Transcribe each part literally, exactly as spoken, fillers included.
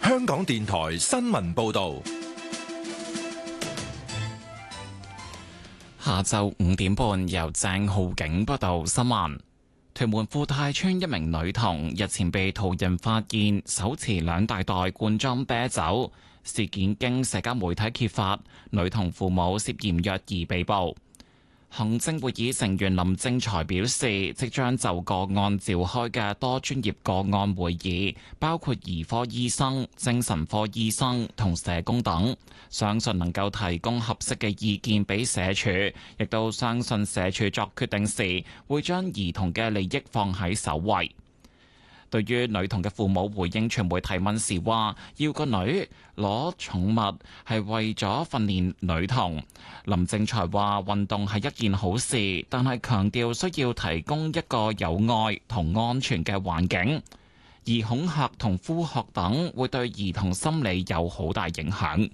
香港電台新聞報道。 下晝五點半，由鄭浩景報道新聞。屯門富泰村一名女童日前被途人發現手持兩大袋罐裝啤酒，事件經社交媒體揭發，女童父母涉嫌虐兒被捕。行政會議成員林正財表示，即將就個案召開嘅多專業個案會議，包括兒科醫生、精神科醫生同社工等，相信能夠提供合適嘅意見俾社署，亦都相信社署作決定時會將兒童嘅利益放喺首位。對於女童嘅父母回應傳媒提問時話，要個女攞寵物係為咗訓練女童。林正財話運動係一件好事，但係強調需要提供一個有愛同安全嘅環境，而恐嚇同呼喝等會對兒童心理有好大影響。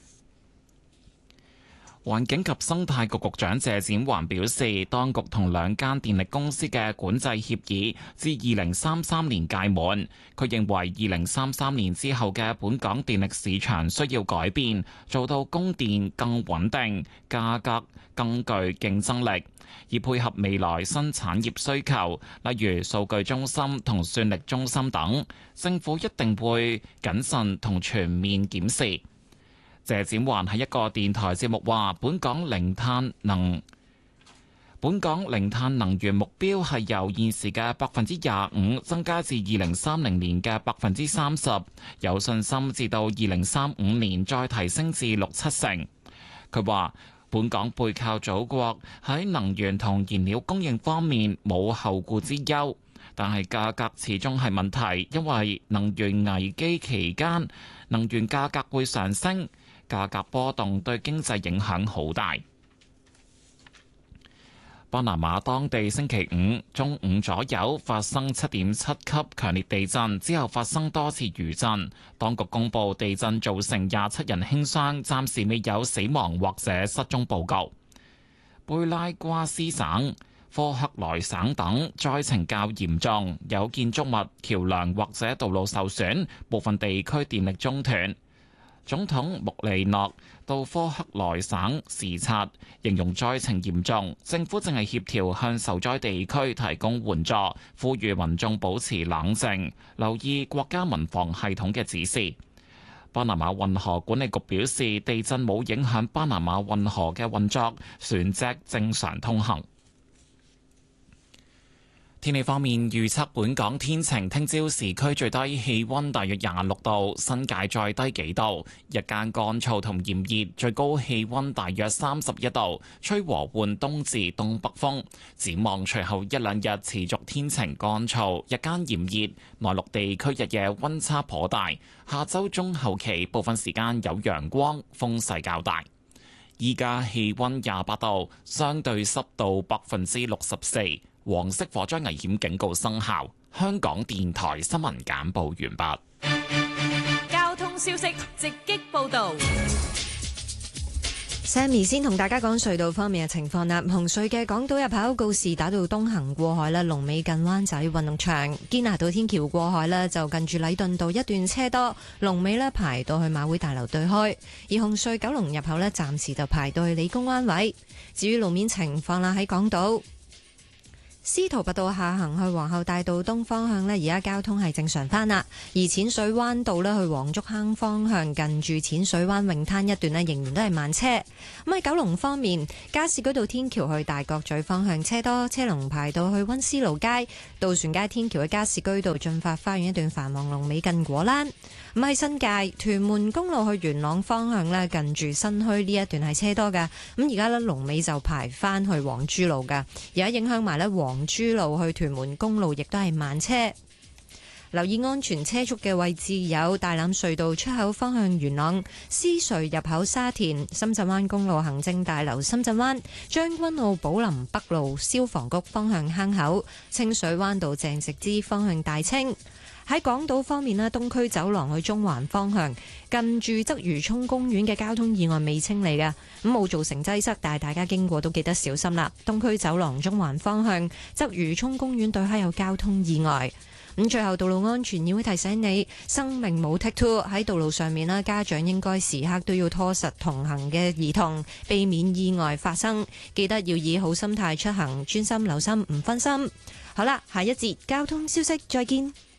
環境及生態局局長謝展寰表示，當局同兩間電力公司嘅管制協議至二零三三年屆滿。佢認為二零三三年之後嘅本港電力市場需要改變，做到供電更穩定、價格更具競爭力，以配合未來新產業需求，例如數據中心同算力中心等。政府一定會謹慎同全面檢視。謝展寰喺一個電台節目話，本港零碳能本港零碳能源目標係由現時嘅百分之廿五增加至二零三零年嘅百分之三十，有信心至到二零三五年再提升至六七成。佢話本港背靠祖國，喺能源同燃料供應方面冇後顧之憂，但係價格始終係問題，因為能源危機期間能源價格會上升。價格波動對經濟影響好大。巴拿馬當地星期五中午左右發生七點七級強烈地震，之後發生多次餘震。當局公布地震造成廿七人輕傷，暫時未有死亡或者失蹤報告。貝拉瓜斯省、科克萊省等災情較嚴重，有建築物、橋樑或者道路受損，部分地區電力中斷。總統穆利諾到科克萊省視察，形容災情嚴重，政府正係協調向受災地區提供援助，呼籲民眾保持冷靜，留意國家民防系統嘅指示。巴拿馬運河管理局表示，地震冇影響巴拿馬運河嘅運作，船隻正常通行。天氣方面，預測本港天晴，聽朝市區最低氣溫大約廿六度，新界再低幾度，日間乾燥同炎熱，最高氣溫大約三十一度，吹和緩東至東北風。展望隨後一兩日持續天晴乾燥，日間炎熱，內陸地區日夜溫差頗大。下周中後期部分時間有陽光，風勢較大。依家氣溫廿八度，相對濕度百分之六十四。黃色火災危險警告生效。香港電台新聞簡報完畢。 交通消息直擊報道。 Sammy 先同大家講隧道方面嘅情況啦。紅隧嘅港島入口告士打道東行過海啦，龍尾近灣仔運動場；堅拿道天橋過海啦，就近住禮頓道一段車多，龍尾咧排到去馬會大樓對開。而紅隧九龍入口咧，暫時就排到去理工灣位。至於路面情況啦，喺港島司徒拔道下行去皇后大道東方向呢，而家交通係正常翻啦。而淺水灣道呢，去黃竹坑方向近住淺水灣泳灘一段呢，仍然都係慢車。咁喺九龍方面，加士居道天橋去大角咀方向車多，車龍排到去溫思勞街。渡船街天橋嘅加士居道進發花園一段繁忙，龍尾近果欄。咁喺新界屯門公路去元朗方向呢，近住新墟呢一段係車多㗎。咁而家呢，龍尾就排翻去黃珠路㗎，而家影響埋呢黃黃珠路去屯門公路亦都係慢車，留意安全車速嘅位置有大欖隧道出口方向元朗、獅隧入口沙田、深圳灣公路行政大樓深圳灣、將軍澳寶林北路消防局方向坑口、清水灣道鄭植之方向大清。喺港島方面咧，東區走廊去中環方向近住鰂魚涌公園嘅交通意外未清理嘅，咁冇造成擠塞，但係大家經過都記得小心啦。東區走廊中環方向鰂魚涌公園對開有交通意外。 咁最後道路安全議會提醒你，生命冇 take two， 喺道路上面啦，家長應該時刻都要拖實同行嘅兒童，避免意外發生。記得要以好心態出行，專心留心唔分心。好啦，下一節交通消息再見。